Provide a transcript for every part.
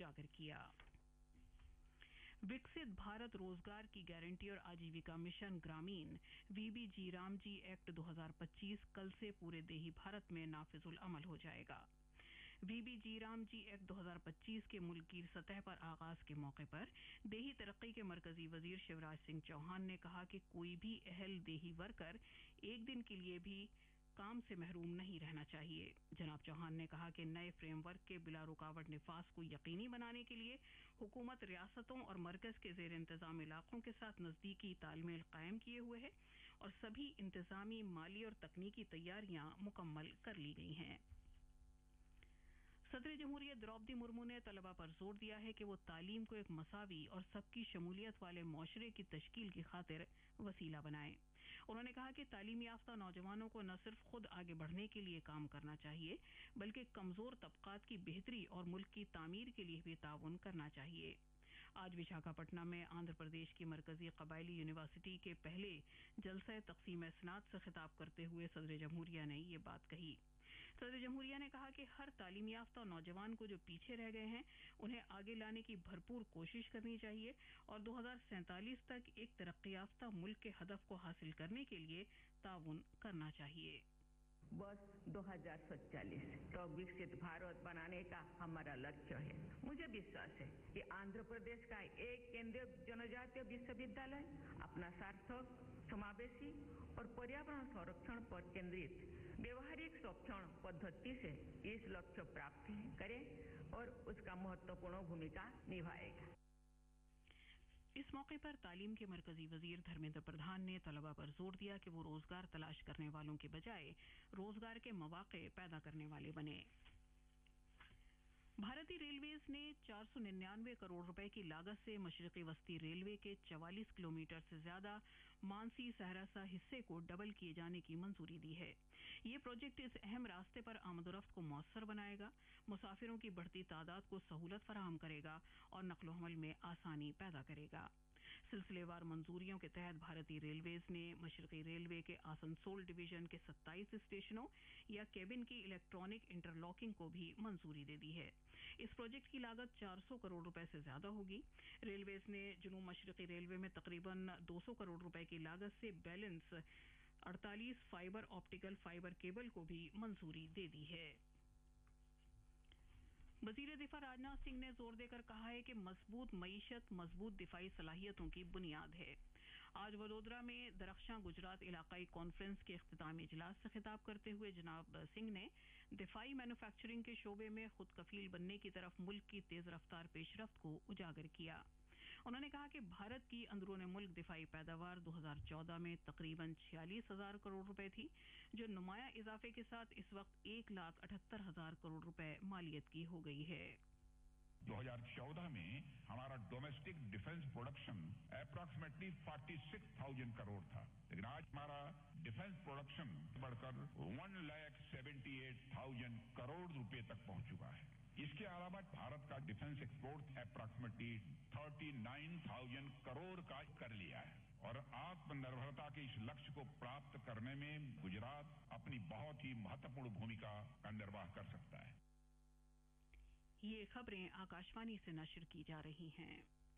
उजागर किया। विकसित भारत रोजगार की गारंटी और आजीविका मिशन ग्रामीण वीबीजी रामजी एक्ट 2025 कल से पूरे देही भारत में नाफिजुल अमल हो जाएगा। वीबीजी रामजी एक्ट 2025 के मुल्की सतह पर आगाज के मौके पर देही तरक्की के मरकजी वजीर शिवराज सिंह चौहान ने कहा कि कोई भी अहल देही वर्कर एक दिन के लिए भी काम से महरूम नहीं रहना चाहिए। जनाब चौहान ने कहा कि नए फ्रेमवर्क के बिला रुकावट निफाज को यकीनी बनाने के लिए हुकूमत रियासतों और मरकज के जेर इंतजाम इलाकों के साथ नजदीकी तालमेल कायम किए हुए है और सभी इंतजामी, माली और तकनीकी तैयारियां मुकम्मल कर ली गई हैं। सदर जमहूरियत द्रौपदी मुर्मू ने तलबा पर जोर दिया है कि वो तालीम को एक मसावी और सबकी शमूलियत वाले मुआशरे की तश्कील की खातिर वसीला बनाएं। उन्होंने कहा कि तालीम याफ्ता नौजवानों को न सिर्फ खुद आगे बढ़ने के लिए काम करना चाहिए बल्कि कमजोर तबकात की बेहतरी और मुल्क की तामीर के लिए भी ताउन करना चाहिए। आज विशाखापट्टनम में आंध्र प्रदेश की मरकजी कबायली यूनिवर्सिटी के पहले जलसा तकसीम इसनाद से खिताब करते हुए सदर जमहूरिया ने ये बात कही। सदर जमहूरिया ने कहा कि हर तालीम याफ्ता नौजवान को जो पीछे रह गए हैं उन्हें आगे लाने की भरपूर कोशिश करनी चाहिए और 2047 तक एक तरक्की याफ्ता मुल्क के हदफ को हासिल करने के लिए ताउन करना चाहिए। वर्ष 2047 तो विकसित भारत बनाने का हमारा लक्ष्य है। मुझे विश्वास है कि आंध्र प्रदेश का एक केंद्रीय जनजातीय विश्वविद्यालय अपना सार्थक, समावेशी और पर्यावरण संरक्षण पर केंद्रित व्यवहारिक शिक्षण पद्धति से इस लक्ष्य प्राप्त करे और उसका महत्वपूर्ण भूमिका निभाएगा। इस मौके पर तालीम के मरकजी वजीर धर्मेंद्र प्रधान ने तलबा पर जोर दिया कि वो रोजगार तलाश करने वालों के बजाय रोजगार के मौके पैदा करने वाले बने। भारतीय रेलवेज ने 499 करोड़ रुपए की लागत से मशरकी वस्ती रेलवे के 44 किलोमीटर से ज्यादा मानसी सहरसा हिस्से को डबल किए जाने की मंजूरी दी है। ये प्रोजेक्ट इस अहम रास्ते पर आमदोरफ्त को मौसर बनाएगा, मुसाफिरों की बढ़ती तादाद को सहूलत फराहम करेगा और नक्लो हमल में आसानी पैदा करेगा। सिलसिलेवार मंजूरियों के तहत भारतीय रेलवेज ने मशरकी रेलवे के आसनसोल डिवीजन के 27 स्टेशनों या केबिन की इलेक्ट्रॉनिक इंटरलॉकिंग को भी मंजूरी दे दी है। इस प्रोजेक्ट की लागत 400 करोड़ रुपए से ज्यादा होगी। रेलवेज ने जुनूब मशरकी रेलवे में तकरीबन 200 करोड़ रुपए की लागत से balance 48 fibre optical fibre cable को भी मंजूरी दे दी है। वजीर दिफा राजनाथ सिंह ने जोर देकर कहा है कि मजबूत मईशत मजबूत दिफाई सलाहियतों की बुनियाद है। आज वडोदरा में दरख्शां गुजरात इलाकाई कॉन्फ्रेंस के इख्तितामी इजलास से खिताब करते हुए जनाब सिंह ने दिफाई मैन्युफैक्चरिंग के शोबे में खुद कफील बनने की तरफ मुल्क की तेज रफ्तार पेशरफ्त को उजागर किया। उन्होंने कहा कि भारत की अंदरूनी मुल्क दिफाई पैदावार 2014 में तकरीबन 46,000 करोड़ रुपए थी, जो नुमाया इजाफे के साथ इस वक्त 1,78,000 करोड़ रुपए मालियत की हो गई है। 2014 में हमारा domestic defence production approximately 46,000 crore था, लेकिन आज हमारा डिफेंस प्रोडक्शन बढ़कर 1,78,000 करोड़ रुपए तक पहुंच चुका है। इसके अलावा भारत का डिफेंस एक्सपोर्ट अप्रॉक्सीमेटली 39,000 करोड़ का कर लिया है और आत्मनिर्भरता के इस लक्ष्य को प्राप्त करने में गुजरात अपनी बहुत ही महत्वपूर्ण भूमिका का निर्वाह कर सकता है। ये खबरें आकाशवाणी से नशर की जा रही हैं।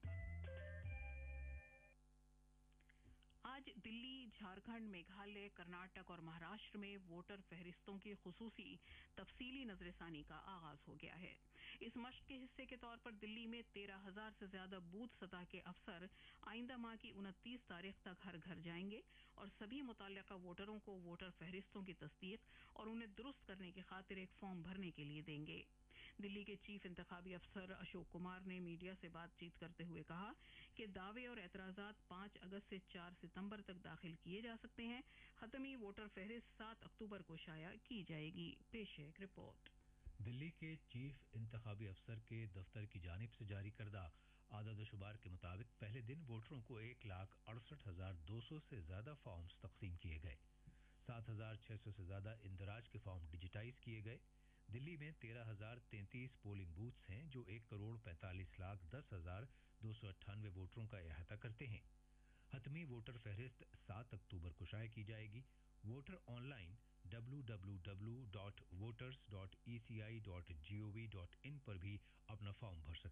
आज दिल्ली, झारखंड, मेघालय, कर्नाटक और महाराष्ट्र में वोटर फहरिस्तों की खुसूसी तफसीली नजरसानी का आगाज हो गया है। इस मश्क के हिस्से के तौर पर दिल्ली में 13,000 से ज्यादा बूथ सतह के अफसर आइंदा माह की 29 तारीख तक हर घर जाएंगे और सभी मुतल्लिका वोटरों को वोटर फहरिस्तों की तस्दीक और उन्हें दुरुस्त करने की खातिर एक फॉर्म भरने के लिए देंगे। दिल्ली के चीफ इंतखाबी अफसर अशोक कुमार ने मीडिया से बातचीत करते हुए कहा कि दावे और एतराजात 5 अगस्त से 4 सितंबर तक दाखिल किए जा सकते हैं। खत्मी वोटर फहरिस्त 7 अक्टूबर को शाया की जाएगी। पेश है एक रिपोर्ट। दिल्ली के चीफ इंतखाबी अफसर के दफ्तर की जानिब से जारी करदा आदद शुमार के मुताबिक पहले दिन वोटरों को 1,68,200 से ज्यादा फॉर्म्स तकसीम किए गए। 7,600 से ज्यादा इंदराज के फॉर्म डिजिटाइज किए गए। दिल्ली में 13,033 पोलिंग बूथ्स हैं जो 1,45,10,298 वोटरों का अहाता करते हैं। हतमी वोटर फहरिस्त 7 अक्टूबर को शाया की जाएगी। वोटर ऑनलाइन www.voters.eci.gov.in पर भी अपना फॉर्म भर सकते हैं।